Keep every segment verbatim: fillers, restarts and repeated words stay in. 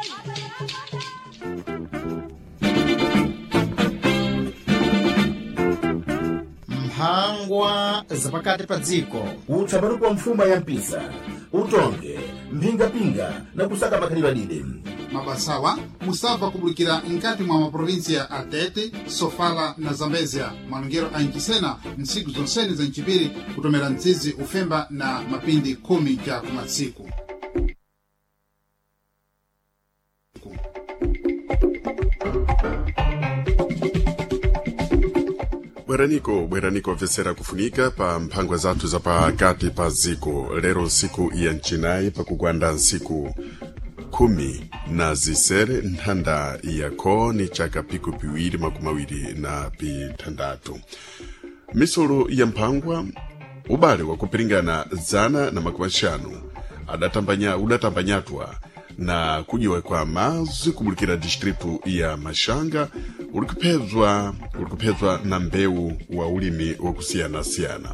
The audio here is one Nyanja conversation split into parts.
Mphangwa zapakati pa dziko. Utsamano kwa mfuma ya mpisa, utonge, mpinga-pinga na kusaka makhalidwe adide. Mabasawa musava kubulikira nkati mwa maprovinsia a Tete, Sofala na Zambezia malungero a Nkisena nsiku zonsene za nchipiri kutomera nzizi ufemba na mapindi kumi ja kumatsiku. Bweraniko, bweraniko vesera kufunika pa mphangwa zatu za pakati pa ziko. Lero siku ya nchinayi pa kugwanda nsiku kumi na zisere nthanda yako ni chaka piku piwiri makumawiri na pitandatu. Misolo ya mphangwa ubale wa kupiringana zana na makumashanu adatambanya udatambanyatwa na kujiwa kwa mazi kubulikira distritu ya Mashanga ulikupezwa ulikupezwa na mbeu wa ulimi wa kusiyana-siyana.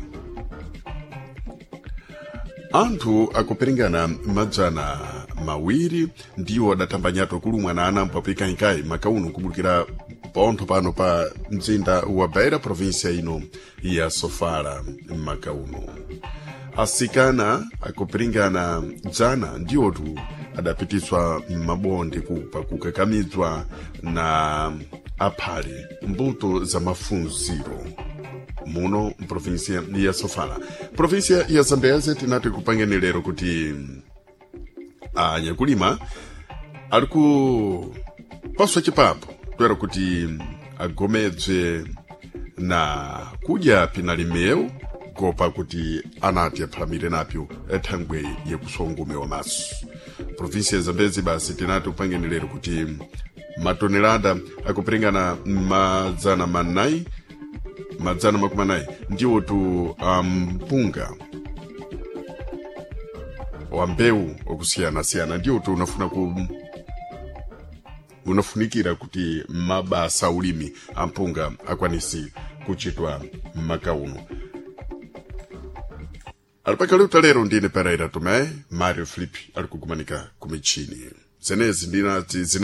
Anthu akupiringana majana mawiri ndiwo adatambanyatwa kulumwa na ana mpapika hikai makaunu kubulikira pontho pano pa mzinda wa Beira provinsia ino ya Sofala makaunu. Asikana akupiringana jana ndiwo tu adapitiswa mabonde kupa kukakamizwa na aphali mbuto za mafunziro muno provinsia ya Sofala. Provinsia ya Zambezia tinati kupangeni lero kuti anyakulima aliku paswa chipapo twera kuti agomedzwe na kuja pinalimeu gopa kuti anati aphalamire napyo ethangwe yekusongume wa masu. Provinsia ya Zambezia basi tinati kupangeni lero kuti matonelada akupiringana mazana manai mazana makumanai ndiwo tu mpunga um, wa mbeu okusiyana-siyana ndiwo tu unafuna ku unafunikira kuti mabasa ulimi ampunga akwanisi kuchitwa makauno. Alipaka leo talero ndine Pereira Tomé, Mario Filipe alikukumanika kumichini. Zenezi ndina zina